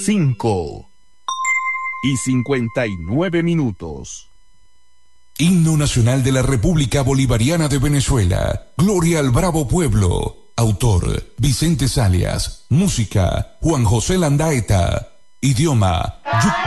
5:59. Himno Nacional de la República Bolivariana de Venezuela. Gloria al bravo pueblo. Autor: Vicente Salias. Música: Juan José Landaeta. Idioma: